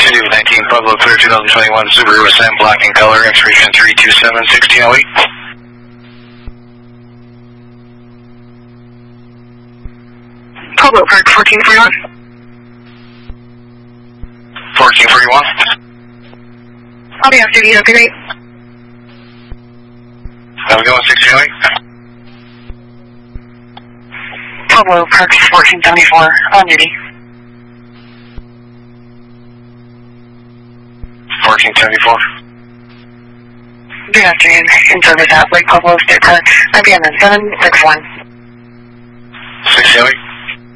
City of 19 Pueblo, clear 2021 Subaru Ascent, black in color, expiration 327-1608. Pueblo Park 1441. 1441. I'll be after you, okay, great. Now we going 1608. Pueblo Park 1474, on duty. 1474. Good afternoon, in service at Lake Pueblo State Park, again, 761.